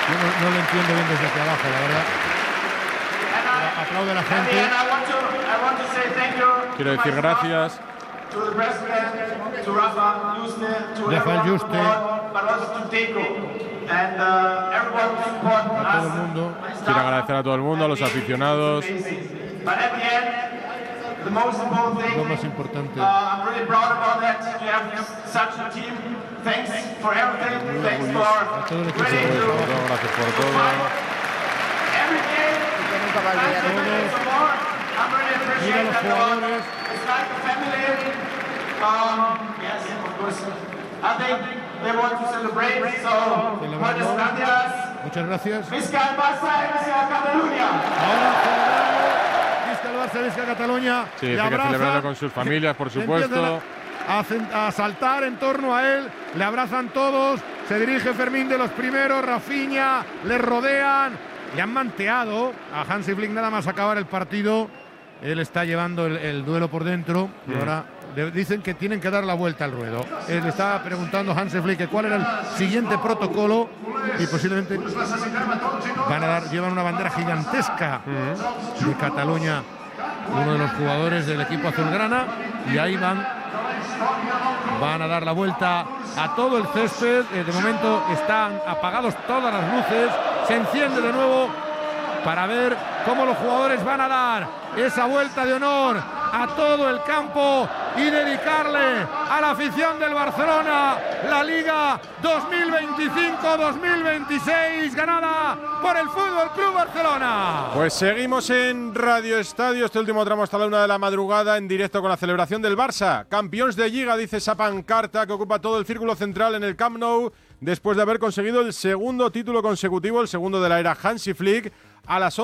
no lo entiendo bien desde aquí abajo, la verdad. Aplaude a la gente. Quiero decir gracias. Rafael Juste. A todo el mundo. Quiero agradecer a todo el mundo, a los aficionados. Lo más importante. Gracias por todo. Mira a los jugadores. Muchas gracias. Ahora Visca el Barça, Visca Cataluña. Sí, tiene que celebrarlo con sus familias, por supuesto. A saltar en torno a él, le abrazan todos, se dirige Fermín de los primeros, Rafinha, le rodean, le han manteado a Hansi Flick nada más acabar el partido. Él está llevando el duelo por dentro y ahora dicen que tienen que dar la vuelta al ruedo. Él estaba preguntando a Hansi Flick cuál era el siguiente protocolo y posiblemente llevan una bandera gigantesca de Cataluña, uno de los jugadores del equipo azulgrana, y ahí van a dar la vuelta a todo el césped. De momento están apagados todas las luces, se enciende de nuevo para ver cómo los jugadores van a dar esa vuelta de honor a todo el campo y dedicarle a la afición del Barcelona la Liga 2025-2026 ganada por el Fútbol Club Barcelona. Pues seguimos en Radio Estadio, este último tramo hasta la 1 de la madrugada, en directo con la celebración del Barça. Campeones de Liga, dice esa pancarta que ocupa todo el círculo central en el Camp Nou, después de haber conseguido el segundo título consecutivo, el segundo de la era Hansi Flick. A las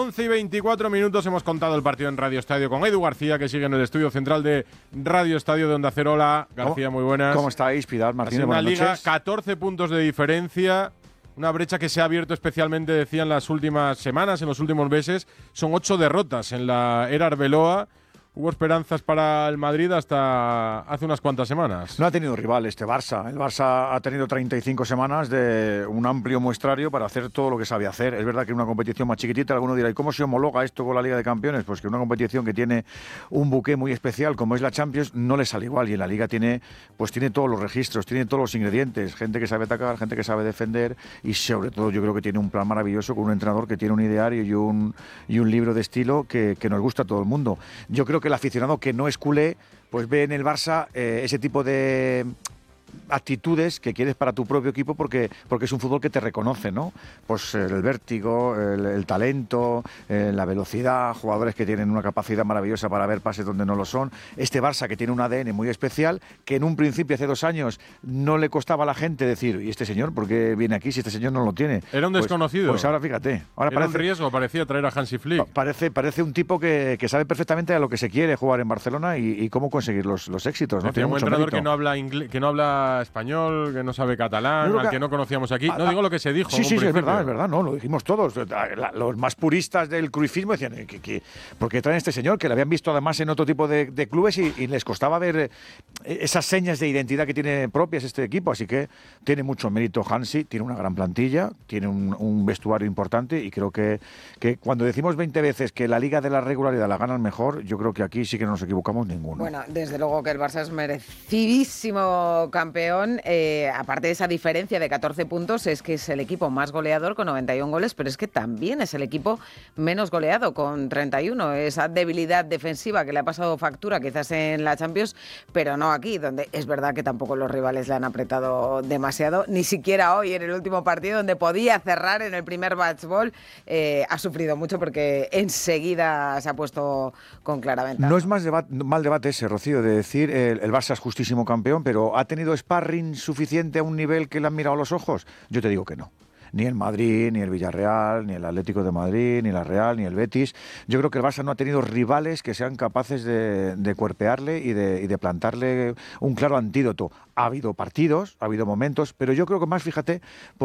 11:24 hemos contado el partido en Radio Estadio con Edu García, que sigue en el estudio central de Radio Estadio de Onda Cero. Hola, García, muy buenas. ¿Cómo estáis, Pidal, Martínez? Una liga, 14 puntos de diferencia, una brecha que se ha abierto especialmente, decía, en las últimas semanas, en los últimos meses. Son 8 derrotas en la era Arbeloa. Hubo esperanzas para el Madrid hasta hace unas cuantas semanas. No ha tenido rival este Barça. El Barça ha tenido 35 semanas de un amplio muestrario para hacer todo lo que sabe hacer. Es verdad que una competición más chiquitita, alguno dirá, ¿y cómo se homologa esto con la Liga de Campeones? Pues que una competición que tiene un buqué muy especial como es la Champions no le sale igual, y en la Liga tiene todos los registros, tiene todos los ingredientes, gente que sabe atacar, gente que sabe defender, y sobre todo yo creo que tiene un plan maravilloso con un entrenador que tiene un ideario y un libro de estilo que nos gusta a todo el mundo. Yo creo que el aficionado que no es culé pues ve en el Barça ese tipo de actitudes que quieres para tu propio equipo porque es un fútbol que te reconoce, ¿no? Pues el vértigo, el talento, la velocidad, jugadores que tienen una capacidad maravillosa para ver pases donde no lo son. Este Barça que tiene un ADN muy especial, que en un principio, hace 2 años, no le costaba a la gente decir, ¿y este señor por qué viene aquí si este señor no lo tiene? Era un desconocido. Pues ahora fíjate. Era un riesgo, parecía traer a Hansi Flick. Parece un tipo que sabe perfectamente a lo que se quiere jugar en Barcelona y cómo conseguir los éxitos, ¿no? Tiene un entrenador que no habla inglés, que no habla español, que no sabe catalán, al que no conocíamos aquí. No digo lo que se dijo. Sí, es verdad, no, lo dijimos todos. Los más puristas del cruifismo decían ¿por qué traen a este señor? Que le habían visto además en otro tipo de clubes y les costaba ver esas señas de identidad que tiene propias este equipo. Así que tiene mucho mérito Hansi, tiene una gran plantilla, tiene un vestuario importante, y creo que cuando decimos 20 veces que la Liga de la regularidad la gana el mejor, yo creo que aquí sí que no nos equivocamos ninguno. Bueno, desde luego que el Barça es merecidísimo campeón. Aparte de esa diferencia de 14 puntos, es que es el equipo más goleador con 91 goles, pero es que también es el equipo menos goleado con 31. Esa debilidad defensiva que le ha pasado factura quizás en la Champions, pero no aquí, donde es verdad que tampoco los rivales le han apretado demasiado, ni siquiera hoy en el último partido donde podía cerrar en el primer match ball. Ha sufrido mucho porque enseguida se ha puesto con clara ventaja. No es mal debate ese, Rocío, de decir el Barça es justísimo campeón, pero ¿ha tenido sparring suficiente a un nivel que le han mirado a los ojos? Yo te digo que no. Ni el Madrid, ni el Villarreal, ni el Atlético de Madrid, ni la Real, ni el Betis. Yo creo que el Barça no ha tenido rivales que sean capaces de cuerpearle y de plantarle un claro antídoto. Ha habido partidos, ha habido momentos, pero yo creo que más, fíjate,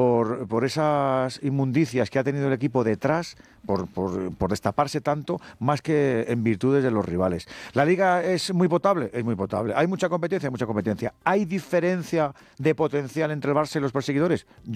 por esas inmundicias que ha tenido el equipo detrás, por destaparse tanto, más que en virtudes de los rivales. ¿La Liga es muy potable? Es muy potable. ¿Hay mucha competencia? Mucha competencia. ¿Hay diferencia de potencial entre el Barça y los perseguidores?